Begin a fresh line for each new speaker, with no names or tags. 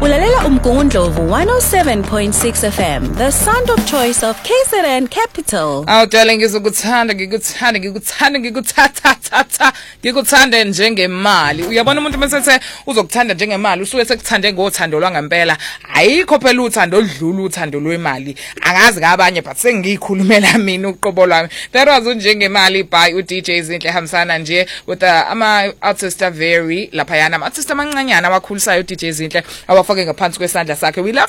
Ulalela Umgungundlovu 107.6 FM, the sound of choice of KZN Capital.
Aw darling, ngikuthanda ngikuthanda njengemali. Uyabona umuntu mesethe uzokuthanda njengemali, usuke sekuthande ngothando lwangempela. Ayikho phela uthando oludlula uthando lwemali. Angazi kabanye but sengiyikhulumela mina uqobo lwami. That was njengemali by uDJ Zinhle hamsana nje with ama artists very lapha yana ama artists amancanyana abakhulisayo uDJ Zinhle abafake ngaphansi kwesandla sakhe. We love